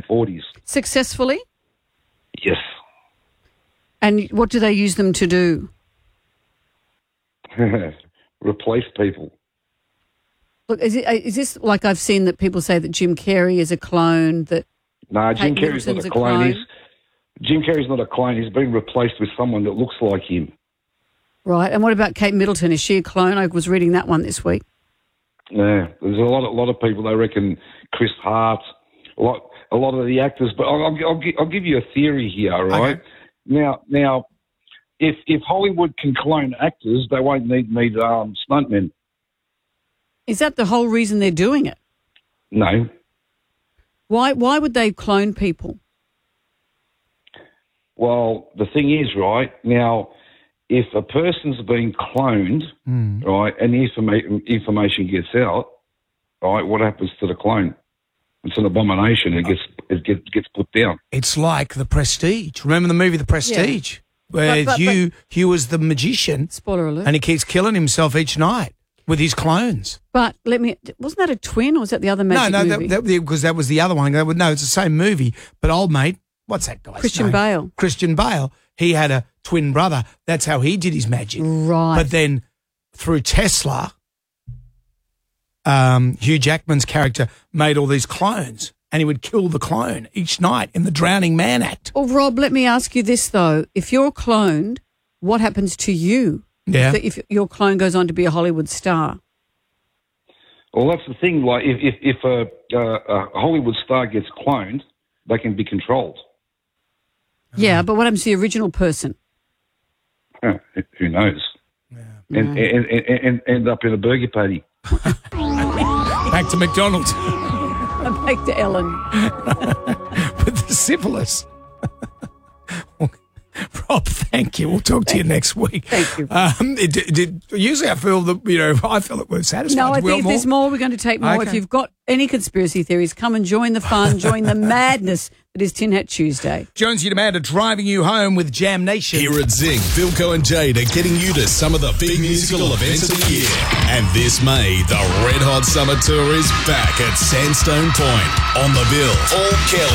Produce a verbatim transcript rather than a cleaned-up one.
forties. Successfully? Yes. And what do they use them to do? Replace people. Look, is, it, is this like I've seen that people say that Jim Carrey is a clone, that No, Jim Kate Carrey's not Middleton's a a clone. clone? He's, Jim Carrey's not a clone. He's been replaced with someone that looks like him. Right, and what about Kate Middleton? Is she a clone? I was reading that one this week. Yeah, there's a lot, a lot of people. They reckon Chris Hart, a lot, a lot of the actors. But I'll, I'll, I'll, I'll give you a theory here, right? Okay. Now, now, if if Hollywood can clone actors, they won't need need um, stuntmen. Is that the whole reason they're doing it? No. Why? Why would they clone people? Well, the thing is, right now, if a person's been cloned, Mm. right, and the informa- information gets out, right, what happens to the clone? It's an abomination. It gets it gets, gets put down. It's like The Prestige. Remember the movie The Prestige? Where But- but- Hugh, Hugh was the magician Spoiler alert. and he keeps killing himself each night with his clones. But let me. Wasn't that a twin, or was that the other magic no, no, movie? that, that, because that was the other one. They would, no, it's the same movie. But old mate, what's that guy's Christian name? Bale. Christian Bale. He had a twin brother. That's how he did his magic. Right. But then through Tesla, um, Hugh Jackman's character made all these clones, and he would kill the clone each night in the Drowning Man Act. Well, Rob, let me ask you this though: if you're cloned, what happens to you? Yeah. If, if your clone goes on to be a Hollywood star? Well, that's the thing. Like, if if, if a, a, a Hollywood star gets cloned, they can be controlled. Yeah, but what happens to the original person? Huh, who knows? Yeah. And, and, and, and end up in a burger patty. Back to McDonald's Back to Ellen. with the syphilis. Rob, thank you. We'll talk to you next week. Thank you. Um, it, it, it, usually I feel that, you know, I feel that we're satisfied. No, I Do we think if want there's more, we're going to take more. Okay. If you've got any conspiracy theories, come and join the fun, join the madness that is Tin Hat Tuesday. Jonesy and Amanda driving you home with Jam Nation. Here at Zing, Philco and Jade are getting you to some of the big musical events of the year. And this May, the Red Hot Summer Tour is back at Sandstone Point. On the bill, Paul Kelly.